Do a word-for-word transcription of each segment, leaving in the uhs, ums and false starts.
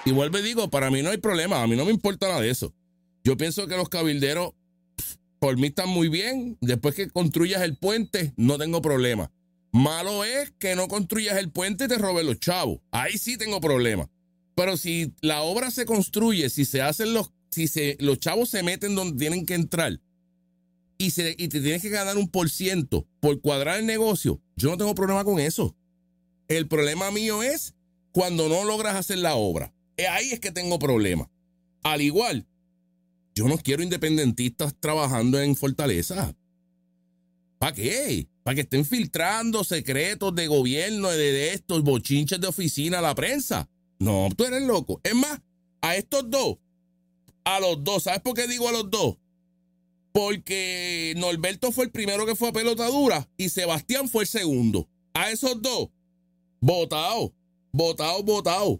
Y vuelvo y digo, para mí no hay problema, a mí no me importa nada de eso. Yo pienso que los cabilderos, por mí están muy bien. Después que construyas el puente, no tengo problema. Malo es que no construyas el puente y te robes los chavos. Ahí sí tengo problema. Pero si la obra se construye, si se hacen los, si se, los chavos se meten donde tienen que entrar y, se, y te tienes que ganar un por ciento por cuadrar el negocio, yo no tengo problema con eso. El problema mío es cuando no logras hacer la obra. Ahí es que tengo problema. Al igual, yo no quiero independentistas trabajando en Fortaleza. ¿Para qué? Para que estén filtrando secretos de gobierno, de, de estos bochinches de oficina a la prensa. No, tú eres loco. Es más, a estos dos, a los dos, ¿sabes por qué digo a los dos? Porque Norberto fue el primero que fue a pelota dura y Sebastián fue el segundo. A esos dos, votado, votado, votado.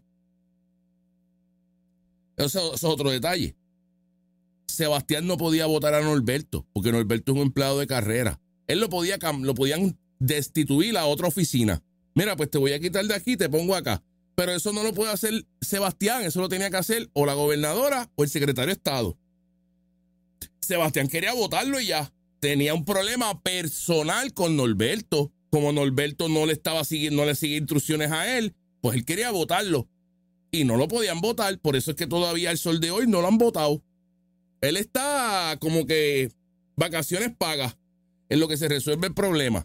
Eso, eso es otro detalle. Sebastián no podía votar a Norberto, porque Norberto es un empleado de carrera. Él lo podía, lo podían destituir a otra oficina. Mira, pues te voy a quitar de aquí, te pongo acá. Pero eso no lo puede hacer Sebastián, eso lo tenía que hacer o la gobernadora o el secretario de Estado. Sebastián quería votarlo y ya. Tenía un problema personal con Norberto. Como Norberto no le estaba siguiendo, no le seguía instrucciones a él, pues él quería votarlo. Y no lo podían votar, por eso es que todavía al sol de hoy no lo han votado. Él está como que vacaciones pagas en lo que se resuelve el problema.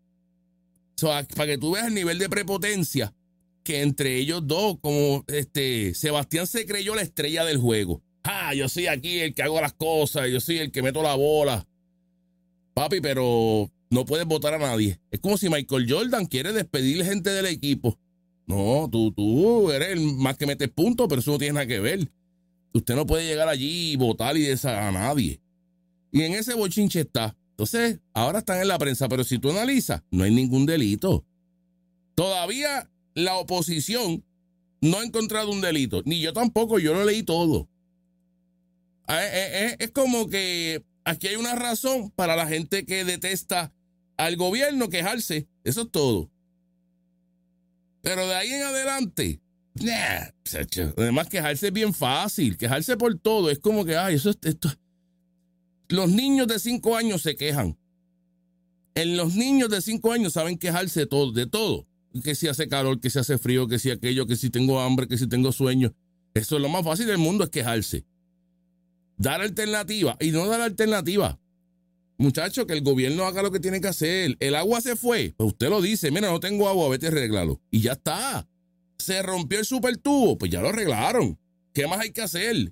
O sea, para que tú veas el nivel de prepotencia que entre ellos dos, como este Sebastián se creyó la estrella del juego. Ah, yo soy aquí el que hago las cosas, yo soy el que meto la bola. Papi, pero no puedes votar a nadie. Es como si Michael Jordan quiere despedir gente del equipo. No, tú, tú eres el más que metes puntos, pero eso no tiene nada que ver. Usted no puede llegar allí y votar y deshacer a nadie. Y en ese bochinche está. Entonces, ahora están en la prensa, pero si tú analizas, no hay ningún delito. Todavía la oposición no ha encontrado un delito. Ni yo tampoco, yo lo leí todo. Es, es, es como que aquí hay una razón para la gente que detesta al gobierno quejarse. Eso es todo. Pero de ahí en adelante, nah, además quejarse es bien fácil. Quejarse por todo. Es como que, ay, eso es esto. Los niños de cinco años se quejan. En los niños de cinco años saben quejarse de todo, de todo. Que si hace calor, que si hace frío, que si aquello, que si tengo hambre, que si tengo sueño. Eso es lo más fácil del mundo, es quejarse. Dar alternativa y no dar alternativa. Muchacho, que el gobierno haga lo que tiene que hacer. El agua se fue. Pues usted lo dice, mira, no tengo agua, vete a arreglarlo. Y ya está. Se rompió el supertubo, pues ya lo arreglaron. ¿Qué más hay que hacer?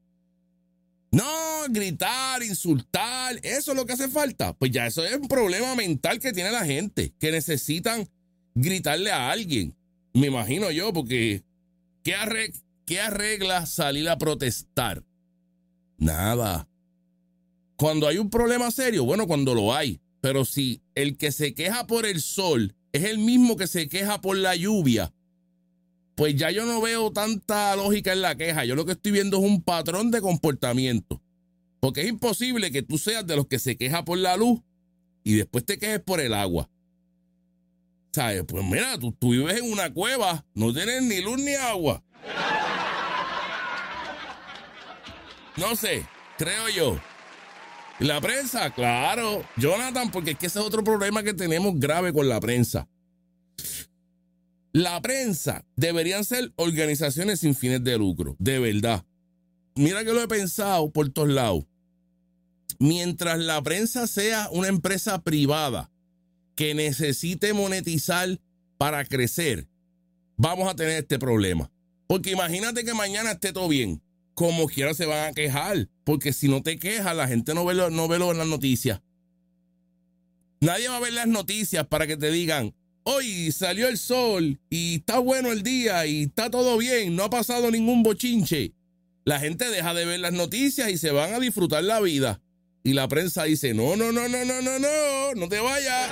No, gritar, insultar, eso es lo que hace falta. Pues ya eso es un problema mental que tiene la gente, que necesitan gritarle a alguien. Me imagino yo, porque ¿qué arregla, qué arregla salir a protestar? Nada. Cuando hay un problema serio, bueno, cuando lo hay. Pero si el que se queja por el sol es el mismo que se queja por la lluvia, pues ya yo no veo tanta lógica en la queja. Yo lo que estoy viendo es un patrón de comportamiento. Porque es imposible que tú seas de los que se queja por la luz y después te quejes por el agua. ¿Sabes? Pues mira, tú, tú vives en una cueva, no tienes ni luz ni agua. No sé, creo yo. La prensa, claro. Jonathan, porque es que ese es otro problema que tenemos grave con la prensa. La prensa deberían ser organizaciones sin fines de lucro, de verdad. Mira que lo he pensado por todos lados. Mientras la prensa sea una empresa privada que necesite monetizar para crecer, vamos a tener este problema. Porque imagínate que mañana esté todo bien. Como quiera se van a quejar. Porque si no te quejas, la gente no ve lo, no ve lo en las noticias. Nadie va a ver las noticias para que te digan, hoy salió el sol y está bueno el día y está todo bien, no ha pasado ningún bochinche. La gente deja de ver las noticias y se van a disfrutar la vida. Y la prensa dice, no, no, no, no, no, no, no, no te vayas.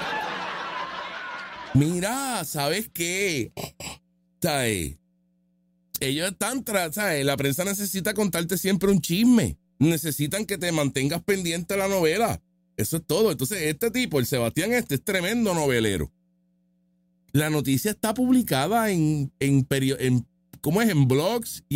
Mira, ¿sabes qué? ¿Sabes? Ellos están, ¿sabes? La prensa necesita contarte siempre un chisme. Necesitan que te mantengas pendiente de la novela. Eso es todo. Entonces, este tipo, el Sebastián este, es tremendo novelero. La noticia está publicada en, en, en ¿cómo es? En blogs y